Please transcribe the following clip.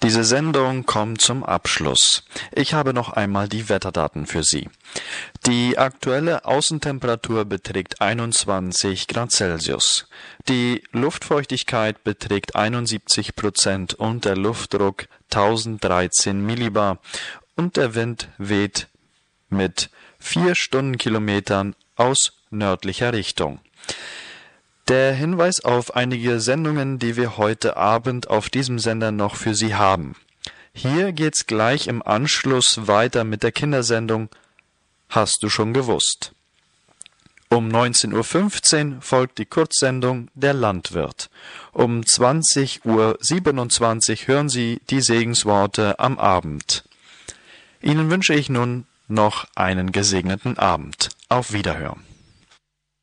Diese Sendung kommt zum Abschluss. Ich habe noch einmal die Wetterdaten für Sie. Die aktuelle Außentemperatur beträgt 21 Grad Celsius. Die Luftfeuchtigkeit beträgt 71% und der Luftdruck 1013 Millibar. Und der Wind weht mit 4 Stundenkilometern aus nördlicher Richtung. Der Hinweis auf einige Sendungen, die wir heute Abend auf diesem Sender noch für Sie haben. Hier geht's gleich im Anschluss weiter mit der Kindersendung Hast du schon gewusst? Um 19:15 Uhr folgt die Kurzsendung Der Landwirt. Um 20:27 Uhr hören Sie die Segensworte am Abend. Ihnen wünsche ich nun noch einen gesegneten Abend. Auf Wiederhören.